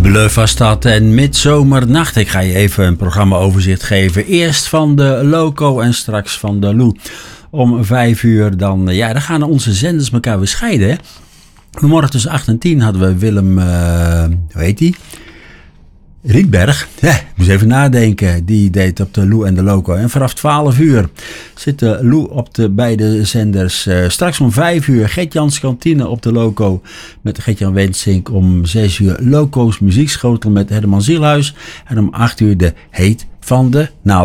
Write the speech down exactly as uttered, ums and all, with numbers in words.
Bluff was dat en Midzomernacht. Ik ga je even een programmaoverzicht geven. Eerst van de Loco en straks van de Lou. Om vijf uur dan, ja, dan gaan onze zenders elkaar weer scheiden. Hè? Vanmorgen tussen acht en tien hadden we Willem, uh, hoe heet die? Rietberg, ja, ik moest even nadenken. Die deed op de Lou en de Loco. En vanaf twaalf uur zit de Lou op de beide zenders. Uh, straks om vijf uur Gert-Jans Kantine op de Loco met Gert-Jan Wensink. Om zes uur Loco's Muziekschotel met Herman Zielhuis. En om acht uur de Heet van de Naald.